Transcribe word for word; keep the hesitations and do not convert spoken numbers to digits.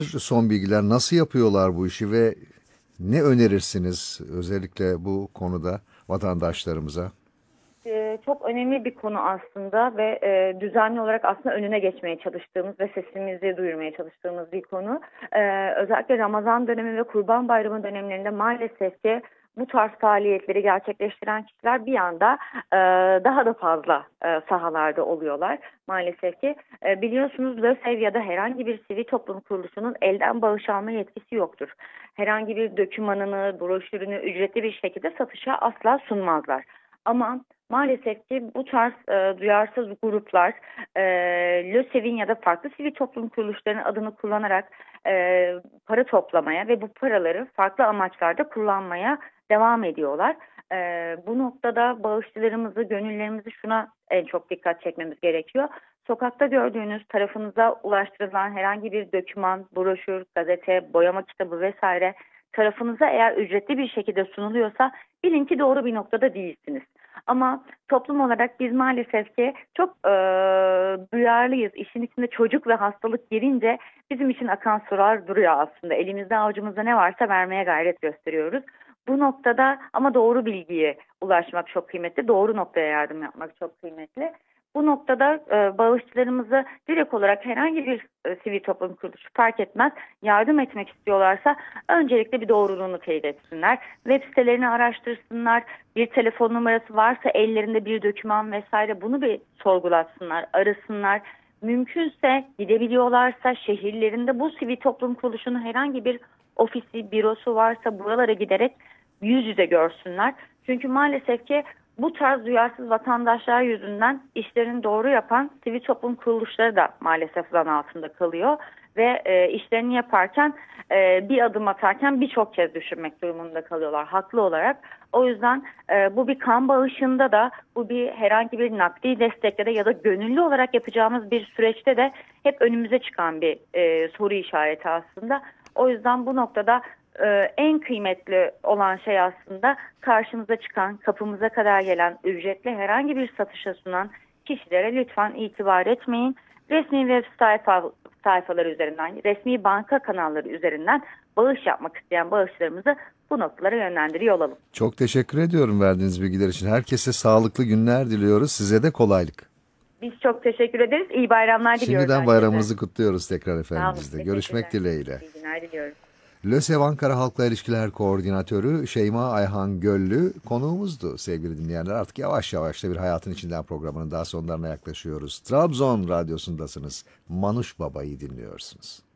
Son bilgiler, nasıl yapıyorlar bu işi ve ne önerirsiniz özellikle bu konuda vatandaşlarımıza? Ee, çok önemli bir konu aslında ve e, düzenli olarak aslında önüne geçmeye çalıştığımız ve sesimizi duyurmaya çalıştığımız bir konu. Ee, özellikle Ramazan dönemi ve Kurban Bayramı dönemlerinde maalesef ki bu tarz faaliyetleri gerçekleştiren kişiler bir anda e, daha da fazla e, sahalarda oluyorlar. Maalesef ki e, biliyorsunuz LÖSEV ya da herhangi bir sivil toplum kuruluşunun elden bağış alma yetkisi yoktur. Herhangi bir dokümanını, broşürünü ücretli bir şekilde satışa asla sunmazlar. Ama maalesef ki bu tarz e, duyarsız gruplar e, LÖSEV'in ya da farklı sivil toplum kuruluşlarının adını kullanarak e, para toplamaya ve bu paraları farklı amaçlarda kullanmaya devam ediyorlar. E, Bu noktada bağışçılarımızı, gönüllerimizi şuna en çok dikkat çekmemiz gerekiyor. Sokakta gördüğünüz tarafınıza ulaştırılan herhangi bir doküman, broşür, gazete, boyama kitabı vesaire tarafınıza eğer ücretli bir şekilde sunuluyorsa bilin ki doğru bir noktada değilsiniz. Ama toplum olarak biz maalesef ki çok e, duyarlıyız. İşin içinde çocuk ve hastalık girince bizim için akan sular duruyor aslında. Elimizde avucumuzda ne varsa vermeye gayret gösteriyoruz. Bu noktada ama doğru bilgiye ulaşmak çok kıymetli. Doğru noktaya yardım yapmak çok kıymetli. Bu noktada e, bağışçılarımızı direkt olarak herhangi bir e, sivil toplum kuruluşu fark etmez yardım etmek istiyorlarsa öncelikle bir doğruluğunu teyit etsinler. Web sitelerini araştırsınlar. Bir telefon numarası varsa ellerinde bir doküman vesaire bunu bir sorgulatsınlar, arasınlar. Mümkünse gidebiliyorlarsa şehirlerinde bu sivil toplum kuruluşunun herhangi bir ofisi, bürosu varsa buralara giderek yüz yüze görsünler. Çünkü maalesef ki bu tarz duyarsız vatandaşlar yüzünden işlerini doğru yapan sivil toplum kuruluşları da maalesef zan altında kalıyor ve e, işlerini yaparken e, bir adım atarken birçok kez düşünmek durumunda kalıyorlar haklı olarak. O yüzden e, bu bir kan bağışında da bu bir herhangi bir nakdi destekte de ya da gönüllü olarak yapacağımız bir süreçte de hep önümüze çıkan bir e, soru işareti aslında. O yüzden bu noktada e, en kıymetli olan şey aslında karşımıza çıkan, kapımıza kadar gelen ücretli herhangi bir satışa sunan kişilere lütfen itibar etmeyin. Resmi web sayfa, sayfaları üzerinden, resmi banka kanalları üzerinden bağış yapmak isteyen bağışlarımızı bu noktalara yönlendiriyor olalım. Çok teşekkür ediyorum verdiğiniz bilgiler için. Herkese sağlıklı günler diliyoruz. Size de kolaylık. Biz çok teşekkür ederiz. İyi bayramlar diliyoruz Şimdiden herkese. bayramınızı kutluyoruz tekrar Sağ olun. efendimizle. Görüşmek Teşekkürler. dileğiyle. İyi günler diliyoruz. LÖSEV Ankara Halkla İlişkiler Koordinatörü Şeyma Ayhan Göllü konuğumuzdu sevgili dinleyenler. Artık yavaş yavaş da bir Hayatın İçinden programının daha sonlarına yaklaşıyoruz. Trabzon Radyosu'ndasınız. Manuş Baba'yı dinliyorsunuz.